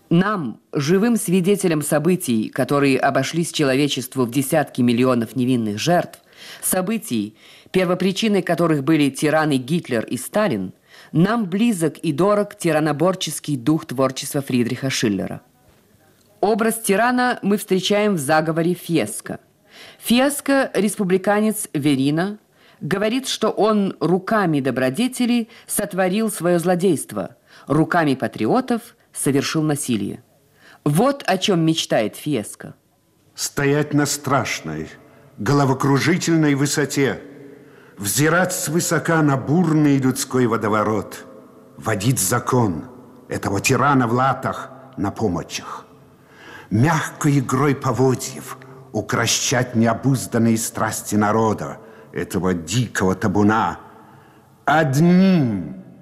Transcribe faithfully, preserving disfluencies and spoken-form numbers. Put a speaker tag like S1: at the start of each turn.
S1: Нам, живым свидетелям событий, которые обошлись человечеству в десятки миллионов невинных жертв, событий, первопричиной которых были тираны Гитлер и Сталин, нам близок и дорог тираноборческий дух творчества Фридриха Шиллера. Образ тирана мы встречаем в заговоре Фиеско. Фиеско, республиканец Верина, говорит, что он руками добродетелей сотворил свое злодейство, руками патриотов совершил насилие. Вот о чем мечтает Фиеско.
S2: Стоять на страшной, головокружительной высоте, взирать свысока на бурный людской водоворот, водить закон этого тирана в латах на помочах, мягкой игрой поводьев укрощать необузданные страсти народа, этого дикого табуна, одним